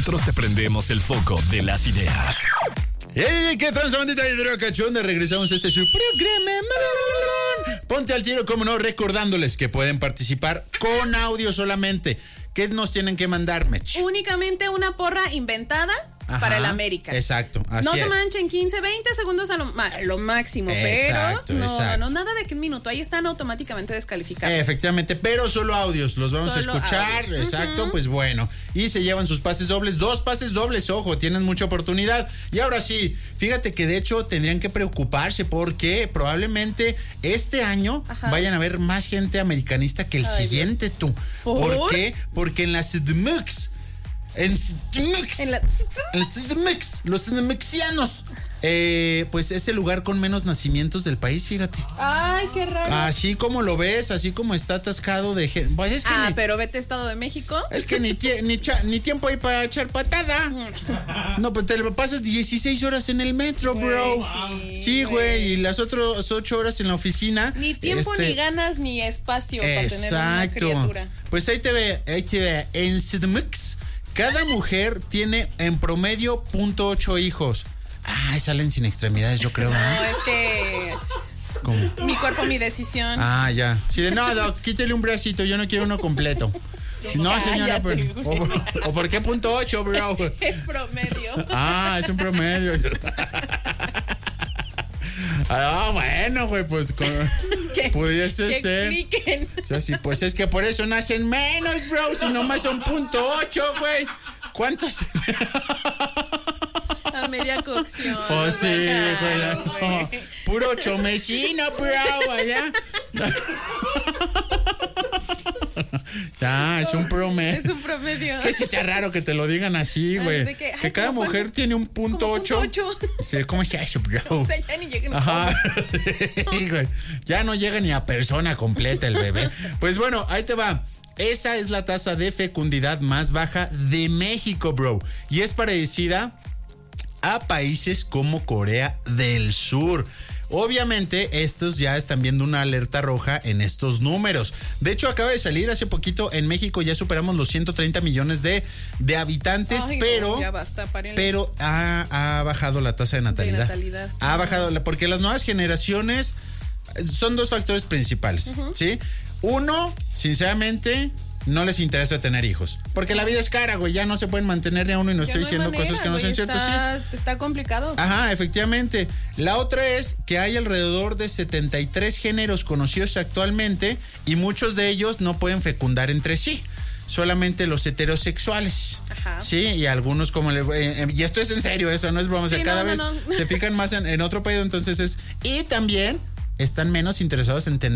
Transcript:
nosotros te prendemos el foco de las ideas. ¡Hey! ¿Qué tal, bandita de droga cachonda? Regresamos a este su programa. Ponte al tiro, como no, recordándoles que pueden participar con audio solamente. ¿Qué nos tienen que mandar, Mech? Únicamente una porra inventada. Ajá, para el América. Exacto, así no es. Se manchen 15, 20 segundos a lo máximo, exacto, pero exacto. No, nada de que un minuto, ahí están automáticamente descalificados. Efectivamente, pero solo audios, los vamos solo a escuchar, audios. Exacto, pues bueno. Y se llevan sus pases dobles, 2 pases dobles, ojo, tienen mucha oportunidad. Y ahora sí, fíjate que de hecho tendrían que preocuparse porque probablemente este año vayan a haber más gente americanista que el siguiente, Dios. tú. ¿Por qué? Porque en las CDMX, los CDMXianos, pues es el lugar con menos nacimientos del país, fíjate. Ay, qué raro. Así como lo ves, así como está atascado de gente. Pues es que pero vete a Estado de México. Es que ni tiempo hay para echar patada. No, pues te lo pasas 16 horas en el metro, bro. Sí, güey, y las otras 8 horas en la oficina. Ni tiempo, ni ganas, ni espacio para tener una criatura. Pues ahí te ve, en CDMX. Cada mujer tiene en promedio 0.8 hijos. Salen sin extremidades, yo creo. No, es que... ¿Cómo? Mi cuerpo, mi decisión. Ya. Sí, de nada, quítele un bracito, yo no quiero uno completo. Si no, señora, o ¿por qué 0.8, bro? Es promedio. Es un promedio. Bueno, güey, pues pudiese ser. Expliquen. Sí, pues es que por eso nacen menos, bro. Si nomás son 0.8, güey. ¿Cuántos? A media cocción. Pues sí, güey. Puro chomecino, bro, allá. Ya, es un promedio. Es un promedio. Es que sí está raro que te lo digan así, güey. Que cada mujer tiene un 0.8. Sí, ¿cómo es eso, bro? O sea, ya ni llegan. Sí, güey. Ya no llega ni a persona completa el bebé. Pues bueno, ahí te va. Esa es la tasa de fecundidad más baja de México, bro. Y es parecida a países como Corea del Sur. Obviamente, estos ya están viendo una alerta roja en estos números. De hecho, acaba de salir hace poquito en México, ya superamos los 130 millones de habitantes, pero ya basta, pero ha bajado la tasa de natalidad. Ha bajado, porque las nuevas generaciones son 2 factores principales, ¿sí? Uno, sinceramente, no les interesa tener hijos. Porque la vida es cara, güey. Ya no se pueden mantener ni a uno y no estoy diciendo cosas que no son ciertas. Está complicado. Efectivamente. La otra es que hay alrededor de 73 géneros conocidos actualmente y muchos de ellos no pueden fecundar entre sí. Solamente los heterosexuales. Sí, y algunos como... y esto es en serio, eso no es broma. O sea, cada vez se fijan más en otro pedo, entonces es... Y también están menos interesados en tener